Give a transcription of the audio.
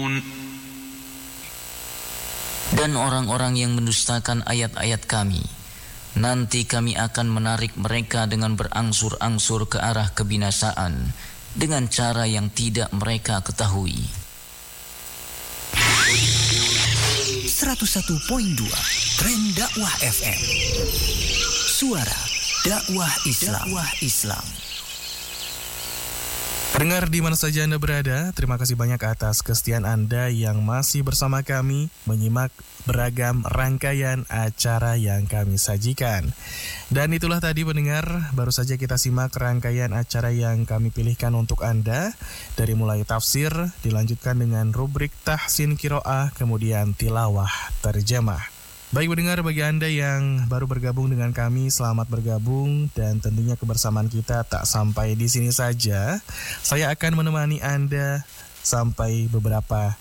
Dan orang-orang yang mendustakan ayat-ayat kami, nanti kami akan menarik mereka dengan berangsur-angsur ke arah kebinasaan dengan cara yang tidak mereka ketahui. 101.2 Tren Dakwah FM. Suara dakwah Islam. Pendengar di mana saja Anda berada, terima kasih banyak atas kesetiaan Anda yang masih bersama kami menyimak beragam rangkaian acara yang kami sajikan. Dan itulah tadi pendengar, baru saja kita simak rangkaian acara yang kami pilihkan untuk Anda. Dari mulai tafsir, dilanjutkan dengan rubrik tahsin qiraah, kemudian tilawah terjemah. Baik pendengar, bagi Anda yang baru bergabung dengan kami, selamat bergabung dan tentunya kebersamaan kita tak sampai di sini saja. Saya akan menemani Anda sampai beberapa